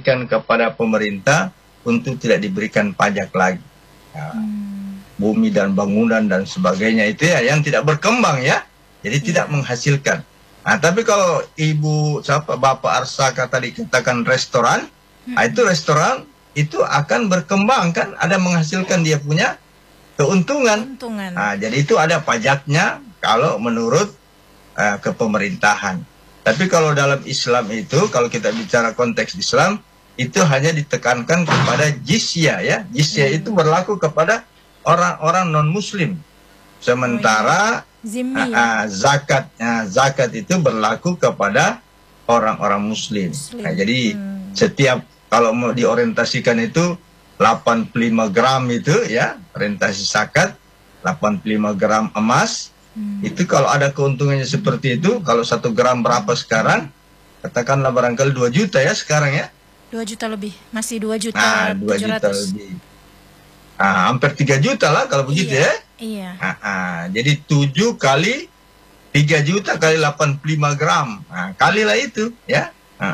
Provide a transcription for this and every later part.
diberikan kepada pemerintah untuk tidak diberikan pajak lagi. Ya, bumi dan bangunan dan sebagainya itu ya yang tidak berkembang ya, jadi tidak menghasilkan. Nah, tapi kalau Bapak Arsaka tadi katakan restoran, itu restoran itu akan berkembang kan, ada menghasilkan dia punya keuntungan. Nah, jadi itu ada pajaknya kalau menurut kepemerintahan. Tapi kalau dalam Islam itu, kalau kita bicara konteks Islam, itu hanya ditekankan kepada jizyah ya. Jizyah itu berlaku kepada orang-orang non-muslim. Sementara zakat itu berlaku kepada orang-orang muslim. Nah, jadi setiap kalau mau diorientasikan itu 85 gram itu ya, orientasi zakat 85 gram emas. Itu kalau ada keuntungannya seperti itu, kalau 1 gram berapa sekarang? Katakanlah barangkali 2 juta ya sekarang ya. 2 juta lebih, masih 2 juta 2 juta lebih. Hampir 3 juta lah kalau begitu ya. Iya. Jadi 7 kali 3 juta kali 85 gram. Kalilah itu ya.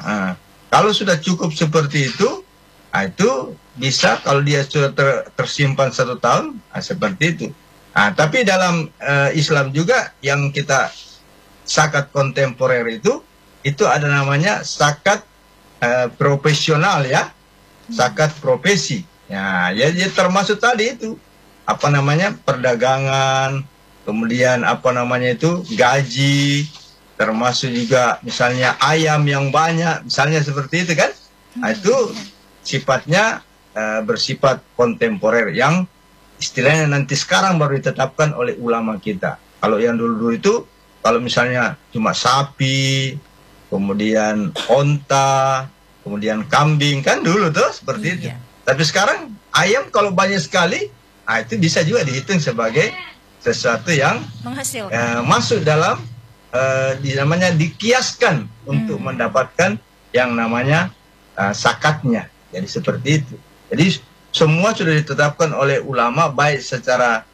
Kalau sudah cukup seperti itu, itu bisa kalau dia sudah tersimpan 1 tahun, seperti itu. Tapi dalam Islam juga yang kita zakat kontemporer itu ada namanya zakat profesional ya, zakat profesi. Ya, jadi termasuk tadi itu apa namanya perdagangan, kemudian apa namanya itu gaji, termasuk juga misalnya ayam yang banyak, misalnya seperti itu kan. Itu sifatnya bersifat kontemporer yang istilahnya nanti sekarang baru ditetapkan oleh ulama kita. Kalau yang dulu-dulu itu, kalau misalnya cuma sapi, kemudian onta, kemudian kambing, kan dulu tuh seperti itu. Tapi sekarang ayam kalau banyak sekali, itu bisa juga dihitung sebagai sesuatu yang masuk dalam namanya dikiaskan untuk mendapatkan yang namanya zakatnya. Jadi seperti itu. Jadi semua sudah ditetapkan oleh ulama baik secara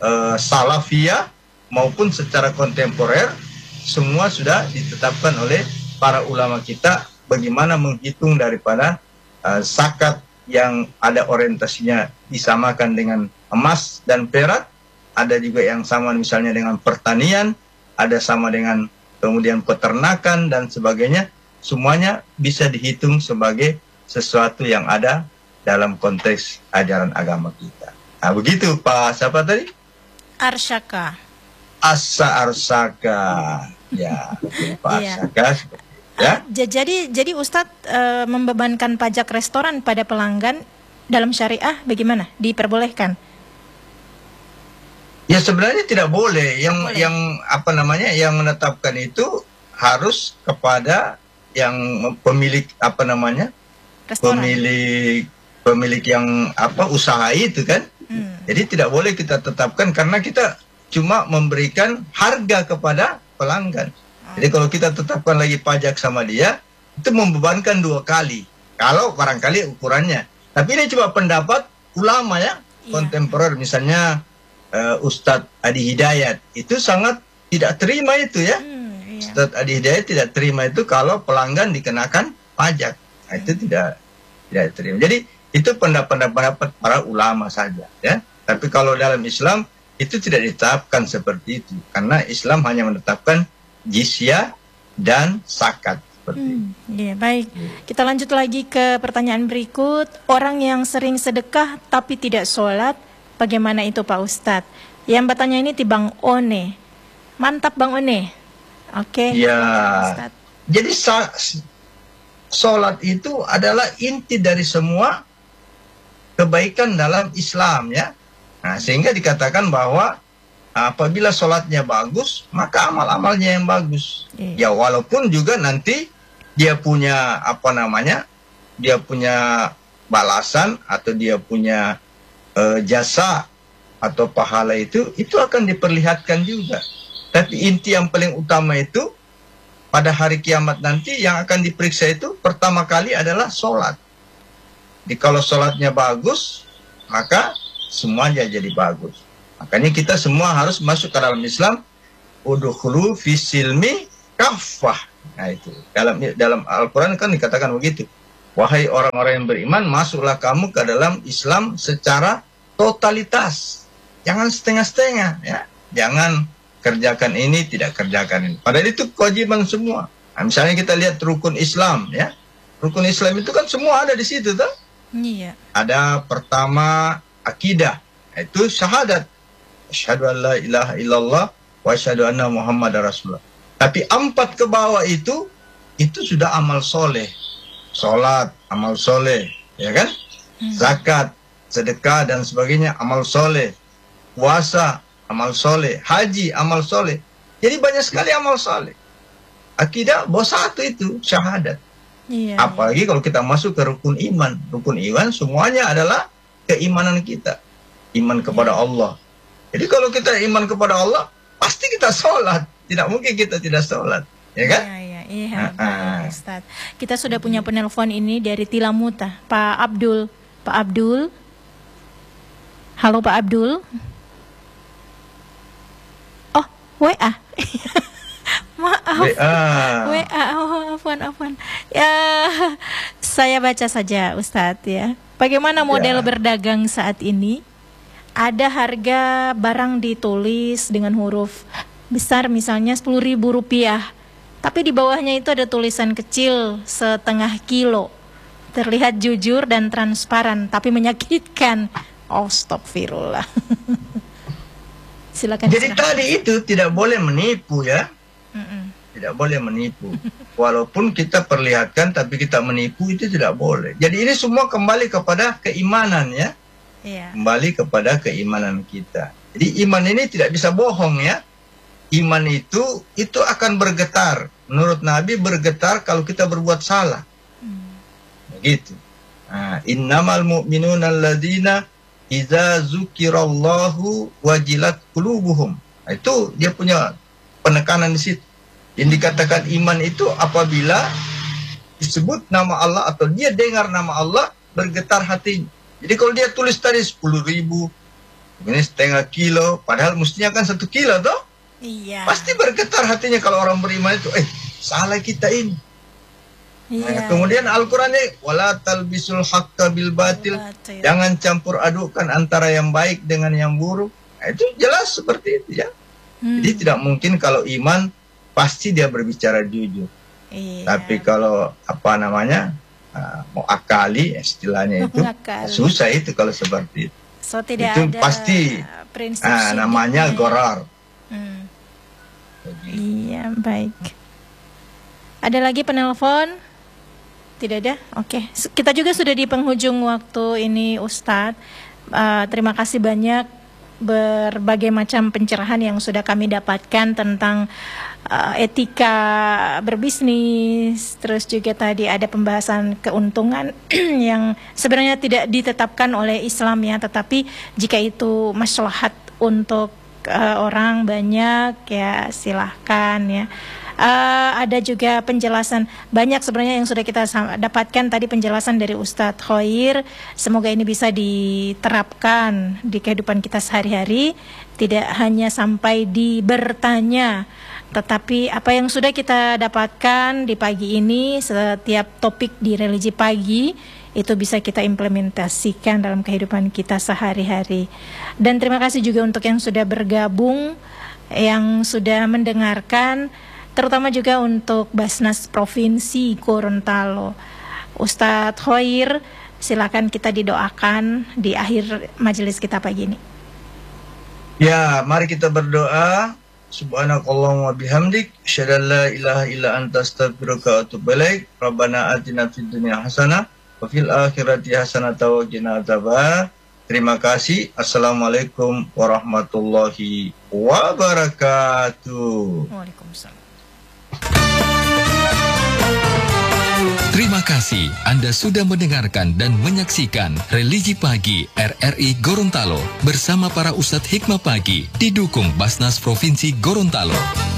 salafiyah maupun secara kontemporer, semua sudah ditetapkan oleh para ulama kita bagaimana menghitung daripada zakat yang ada orientasinya disamakan dengan emas dan perak, ada juga yang sama misalnya dengan pertanian, ada sama dengan kemudian peternakan dan sebagainya, semuanya bisa dihitung sebagai sesuatu yang ada dalam konteks ajaran agama kita. Begitu Pak siapa tadi? Arsaka. Arsaka. Ya, Pak Arsaka. Ya. Jadi Ustadz membebankan pajak restoran pada pelanggan dalam syariah bagaimana? Diperbolehkan? Ya sebenarnya tidak boleh. Yang apa namanya yang menetapkan itu harus kepada yang pemilik apa namanya restoran. pemilik yang usaha itu kan. Jadi tidak boleh kita tetapkan karena kita cuma memberikan harga kepada pelanggan. Jadi kalau kita tetapkan lagi pajak sama dia, itu membebankan 2 kali. Kalau barangkali ukurannya. Tapi ini cuma pendapat ulama ya, kontemporer. Misalnya Ustadz Adi Hidayat, itu sangat tidak terima itu ya. Ustadz Adi Hidayat tidak terima itu kalau pelanggan dikenakan pajak. Itu tidak terima. Jadi itu pendapat para ulama saja ya. Tapi kalau dalam Islam, itu tidak ditetapkan seperti itu. Karena Islam hanya menetapkan jizyah dan zakat seperti itu. Baik. Kita lanjut lagi ke pertanyaan berikut. Orang yang sering sedekah tapi tidak sholat, bagaimana itu Pak Ustadz? Yang bertanya ini ti Bang One. Mantap Bang One. Oke. Ya. Jadi sholat itu adalah inti dari semua kebaikan dalam Islam ya. Nah, sehingga dikatakan bahwa apabila sholatnya bagus, maka amal-amalnya yang bagus. Ya walaupun juga nanti dia punya dia punya balasan atau dia punya jasa atau pahala itu akan diperlihatkan juga. Tapi inti yang paling utama itu pada hari kiamat nanti yang akan diperiksa itu pertama kali adalah sholat. Jadi kalau sholatnya bagus, maka semuanya jadi bagus. Makanya kita semua harus masuk ke dalam Islam. Udkhulu fis silmi kafah. Nah itu dalam Al-Quran kan dikatakan begitu. wahai orang-orang yang beriman, masuklah kamu ke dalam Islam secara totalitas. Jangan setengah-setengah, ya. Jangan kerjakan ini, tidak kerjakan ini. Padahal itu kewajiban semua. Nah, misalnya kita lihat rukun Islam, ya. Rukun Islam itu kan semua ada di situ, toh? Iya. Ada pertama akidah, itu syahadat. Asyhadu an la ilaha illallah wa asyhadu anna Muhammadar Rasulullah. Tapi 4 ke bawah itu sudah amal soleh. Salat, amal soleh, ya kan? Zakat, sedekah dan sebagainya, amal soleh. Puasa, amal soleh. Haji, amal soleh. Jadi banyak sekali amal soleh. Akidah, bawa 1 itu, syahadat. Iya, Apalagi kalau kita masuk ke rukun iman. Rukun iman semuanya adalah keimanan kita. Iman kepada Allah. Jadi kalau kita iman kepada Allah, pasti kita sholat. Tidak mungkin kita tidak sholat. Ya kan? Iya, baik, Ustaz. Kita sudah punya penelpon ini dari Tilamuta, Pak Abdul. Pak Abdul. Halo Pak Abdul. Oh, WA. Maaf. WA. Oh, afwan. Ya, saya baca saja Ustadz ya. Bagaimana model berdagang saat ini? Ada harga barang ditulis dengan huruf besar misalnya Rp10.000. Tapi di bawahnya itu ada tulisan kecil 0,5 kilo. Terlihat jujur dan transparan tapi menyakitkan. Oh, astagfirullah. Silakan. Jadi tadi itu tidak boleh menipu, ya. Tidak boleh menipu. Walaupun kita perlihatkan tapi kita menipu, itu tidak boleh. Jadi ini semua kembali kepada keimanan, ya. Kembali kepada keimanan kita. Jadi iman ini tidak bisa bohong, ya. Iman itu akan bergetar. Menurut Nabi bergetar kalau kita berbuat salah. Begitu. Innamal mu'minuna alladzina idza dzukirallahu wajilat qulubuhum. Itu dia punya penekanan di situ. Yang dikatakan iman itu apabila disebut nama Allah atau dia dengar nama Allah, bergetar hatinya. Jadi kalau dia tulis tadi 10.000, ini 0,5 kilo, padahal mestinya kan 1 kilo toh? Iya. Pasti bergetar hatinya kalau orang beriman itu, salah kita ini. Nah, kemudian Al-Qurannya, wala talbisul haqqa bil batil, jangan campur adukkan antara yang baik dengan yang buruk. Nah, itu jelas seperti itu, ya. Jadi tidak mungkin kalau iman pasti dia berbicara jujur. Tapi kalau mau akali istilahnya itu susah itu kalau seperti itu. So, tidak itu ada pasti namanya gorar. Iya, baik. Ada lagi penelpon? Tidak ada? Oke. Kita juga sudah di penghujung waktu ini, Ustadz. Terima kasih banyak berbagai macam pencerahan yang sudah kami dapatkan tentang etika berbisnis. Terus juga tadi ada pembahasan keuntungan yang sebenarnya tidak ditetapkan oleh Islam, ya, tetapi jika itu maslahat untuk orang banyak, ya silahkan, ya. Ada juga penjelasan banyak sebenarnya yang sudah kita dapatkan tadi, penjelasan dari Ustadz Khoir. Semoga ini bisa diterapkan di kehidupan kita sehari-hari, tidak hanya sampai di bertanya, tetapi apa yang sudah kita dapatkan di pagi ini, setiap topik di religi pagi itu bisa kita implementasikan dalam kehidupan kita sehari-hari. Dan terima kasih juga untuk yang sudah bergabung, yang sudah mendengarkan, terutama juga untuk Basnas Provinsi Gorontalo. Ustadz Khoir, silakan kita didoakan di akhir majelis kita pagi ini. Ya, mari kita berdoa. Subhanakallahumma bihamdik, asyhadu an la ilaha illa anta astaghfiruka wa atubu ilaik. Rabbana atina fid dunya hasanah wa fil akhirati hasanah wa qina adzabannar. Terima kasih. Assalamualaikum warahmatullahi wabarakatuh. Waalaikumsalam. Terima kasih Anda sudah mendengarkan dan menyaksikan Religi Pagi RRI Gorontalo bersama para Ustadz Hikmah Pagi didukung Basnas Provinsi Gorontalo.